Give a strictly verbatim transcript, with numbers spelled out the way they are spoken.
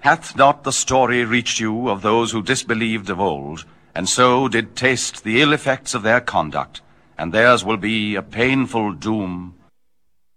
Hath not the story reached you of those who disbelieved of old, and so did taste the ill effects of their conduct, and theirs will be a painful doom,